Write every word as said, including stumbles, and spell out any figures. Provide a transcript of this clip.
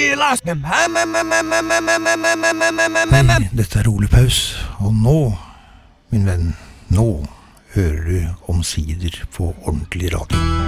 Hei, dette er Ole Paus, og nå, min venn, nå hører du omsider på ordentlig radio.